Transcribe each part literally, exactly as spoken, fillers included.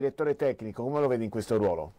direttore tecnico, come lo vedi in questo ruolo?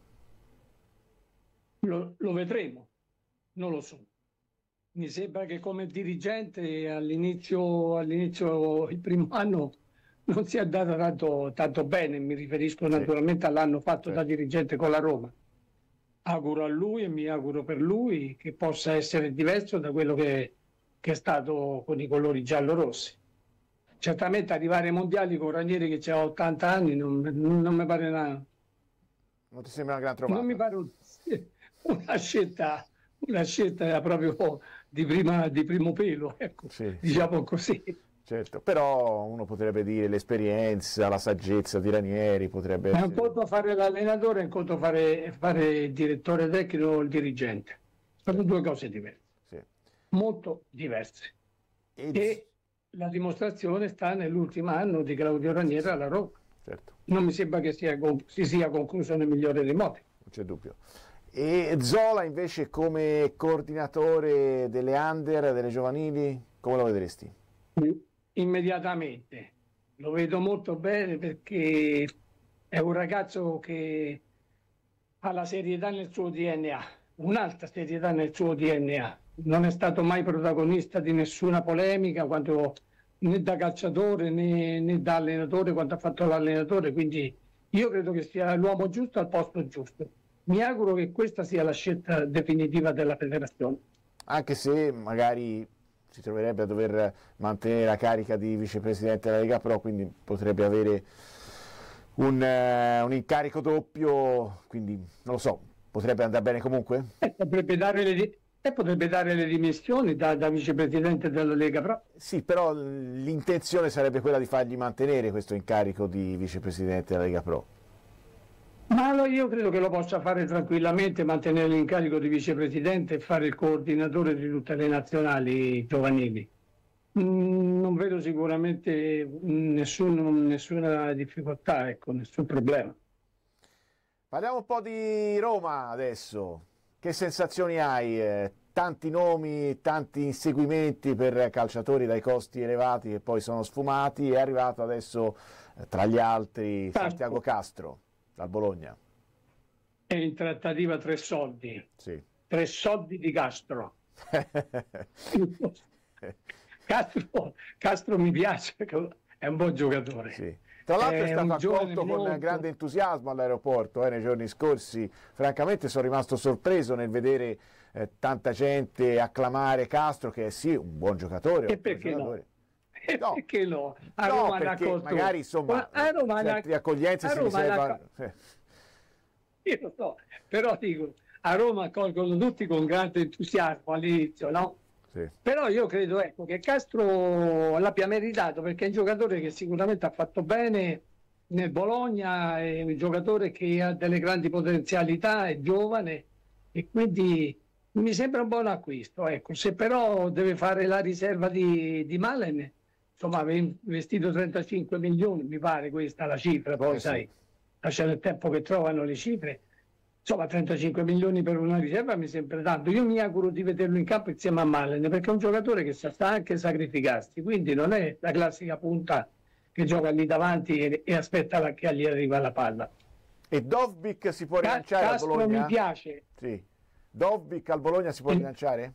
Lo, lo vedremo, non lo so. Mi sembra che come dirigente all'inizio, all'inizio il primo anno non sia andato tanto, tanto bene, mi riferisco Sì, naturalmente all'anno fatto da certo. dirigente con la Roma. Auguro a lui e mi auguro per lui che possa essere diverso da quello che, che è stato con i colori giallo-rossi. Certamente arrivare ai mondiali con Ranieri che ha ottanta anni non, non mi pare una, Non ti sembra una gran non mi trovata? pare un- una scelta, una scelta proprio di, prima, di primo pelo, ecco, Sì, sì, diciamo così. certo. Però uno potrebbe dire l'esperienza, la saggezza di Ranieri potrebbe È un essere... conto fare l'allenatore, è un conto fare, fare il direttore tecnico o il dirigente. Sono Certo, due cose diverse, sì. molto diverse. E, z- E la dimostrazione sta nell'ultimo anno di Claudio Ranieri sì, alla Roma. certo, Non mi sembra che sia, con- si sia concluso nel migliore dei modi. non c'è dubbio. E Zola invece come coordinatore delle under, delle giovanili, come lo vedresti? Immediatamente. Lo vedo molto bene perché è un ragazzo che ha la serietà nel suo D N A, un'alta serietà nel suo D N A. Non è stato mai protagonista di nessuna polemica quando, né da calciatore né, né da allenatore quando ha fatto l'allenatore, quindi io credo che sia l'uomo giusto al posto giusto. Mi auguro che questa sia la scelta definitiva della federazione. Anche se magari si troverebbe a dover mantenere la carica di vicepresidente della Lega Pro, quindi potrebbe avere un, eh, un incarico doppio, quindi non lo so, potrebbe andare bene comunque? E potrebbe dare le, di- e potrebbe dare le dimissioni da, da vicepresidente della Lega Pro. Sì, però l'intenzione sarebbe quella di fargli mantenere questo incarico di vicepresidente della Lega Pro. Ma lo- io credo che lo possa fare tranquillamente, mantenere l'incarico di vicepresidente e fare il coordinatore di tutte le nazionali giovanili. Mm, non vedo sicuramente nessun- nessuna difficoltà, ecco, nessun problema. Parliamo un po' di Roma adesso. Che sensazioni hai? Eh, tanti nomi, tanti inseguimenti per calciatori dai costi elevati che poi sono sfumati. È arrivato adesso, eh, tra gli altri, Santiago Castro Castro dal Bologna. è in trattativa tre soldi, Sì. tre soldi di Castro. Castro, Castro mi piace, è un buon giocatore. Sì. Tra l'altro è È stato un giovane accolto con grande molto... entusiasmo all'aeroporto eh, nei giorni scorsi. Francamente sono rimasto sorpreso nel vedere eh, tanta gente acclamare Castro, che è sì un buon giocatore, E un ottimo perché no? giocatore. E No, perché no? A no, Roma l'ha perché accolto. magari insomma A Roma l'ha- certe accoglienze a si Roma l'ha- riservano. eh, Io lo so, però dico, a Roma accolgono tutti con grande entusiasmo all'inizio, no? Sì, Però io credo ecco, che Castro l'abbia meritato perché è un giocatore che sicuramente ha fatto bene nel Bologna, è un giocatore che ha delle grandi potenzialità, è giovane e quindi mi sembra un buon acquisto. Ecco. Se però deve fare la riserva di, di Malen, insomma, aveva investito trentacinque milioni, mi pare questa la cifra, poi eh sì. sai, lasciano il tempo che trovano le cifre. Insomma, trentacinque milioni per una riserva mi sembra tanto. Io mi auguro di vederlo in campo insieme a Malen, perché è un giocatore che sa, sa anche sacrificarsi, quindi non è la classica punta che gioca lì davanti e, e aspetta la- che gli arriva la palla. E Dovbyk si può Ca- rilanciare al Castro mi Bologna? piace. Sì. Dovbyk al Bologna si può rilanciare?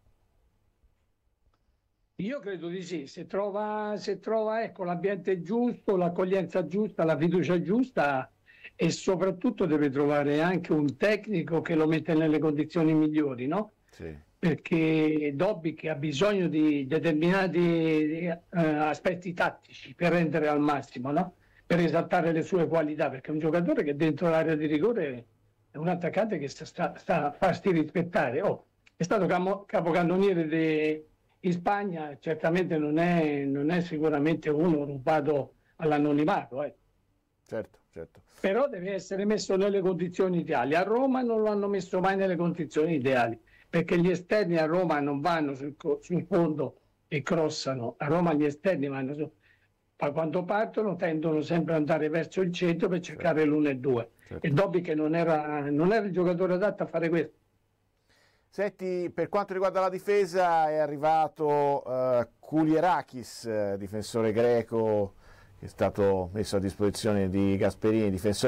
Io credo di sì, se trova, se trova ecco, l'ambiente giusto, l'accoglienza giusta, la fiducia giusta e soprattutto deve trovare anche un tecnico che lo mette nelle condizioni migliori, no? Sì. Perché Dobby che ha bisogno di determinati eh, aspetti tattici per rendere al massimo, no? Per esaltare le sue qualità, perché è un giocatore che dentro l'area di rigore è un attaccante che sta, sta, sta a farsi rispettare. Oh, è stato camo- capocannoniere de- in Spagna, certamente non è, non è sicuramente uno rubato all'anonimato, eh. Certo, certo. Però deve essere messo nelle condizioni ideali. A Roma non lo hanno messo mai nelle condizioni ideali, perché gli esterni a Roma non vanno sul, co- sul fondo e crossano, a Roma gli esterni vanno su, ma quando partono tendono sempre ad andare verso il centro per cercare l'uno e due. Certo. E Dobby che non era, non era il giocatore adatto a fare questo. Senti, per quanto riguarda la difesa è arrivato uh, Kulierakis, eh, difensore greco che è stato messo a disposizione di Gasperini, difensore